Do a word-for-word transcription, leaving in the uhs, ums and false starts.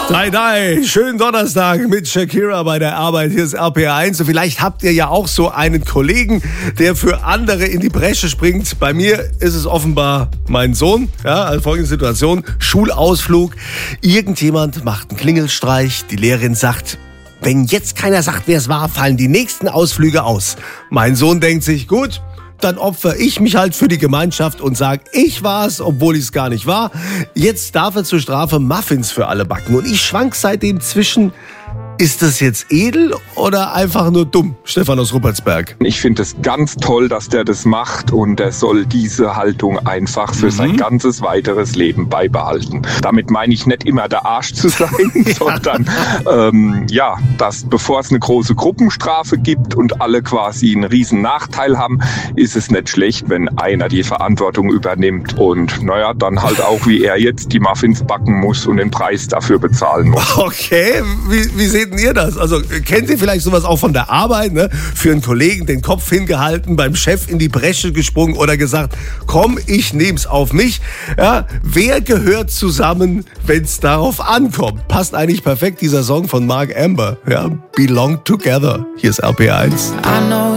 Nein, nein, schönen Donnerstag mit Shakira bei der Arbeit. Hier ist R P R eins. Und vielleicht habt ihr ja auch so einen Kollegen, der für andere in die Bresche springt. Bei mir ist es offenbar mein Sohn. Ja, also folgende Situation: Schulausflug. Irgendjemand macht einen Klingelstreich. Die Lehrerin sagt: Wenn jetzt keiner sagt, wer es war, fallen die nächsten Ausflüge aus. Mein Sohn denkt sich: Gut, dann opfer ich mich halt für die Gemeinschaft und sag, ich war's, obwohl ich es gar nicht war. Jetzt darf er zur Strafe Muffins für alle backen. Und ich schwank seitdem zwischen, ist das jetzt edel oder einfach nur dumm? Stefan aus Ruppertsberg. Ich finde es ganz toll, dass der das macht, und er soll diese Haltung einfach für mhm. sein ganzes weiteres Leben beibehalten. Damit meine ich nicht immer der Arsch zu sein, ja. sondern ähm, ja, dass bevor es eine große Gruppenstrafe gibt und alle quasi einen riesen Nachteil haben, ist es nicht schlecht, wenn einer die Verantwortung übernimmt und naja, dann halt auch wie er jetzt die Muffins backen muss und den Preis dafür bezahlen muss. Okay, wie, wie seht ihr das? Also kennt ihr vielleicht sowas auch von der Arbeit, ne? Für einen Kollegen den Kopf hingehalten, beim Chef in die Bresche gesprungen oder gesagt, komm, ich nehm's auf mich. Ja, wer gehört zusammen, wenn's darauf ankommt? Passt eigentlich perfekt dieser Song von Mark Amber, ja? Belong Together. Hier ist R P R eins.